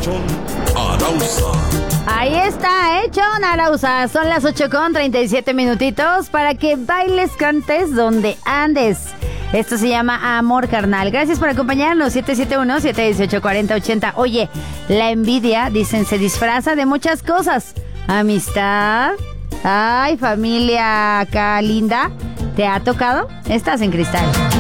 Chon Arauza. Ahí está, Chon Arauza. Son las 8:37 minutitos para que bailes, cantes donde andes. Esto se llama Amor Carnal. Gracias por acompañarnos. 771-718-4080. Oye, la envidia, dicen, se disfraza de muchas cosas. Amistad. Ay, familia acá linda. ¿Te ha tocado? Estás en Cristal.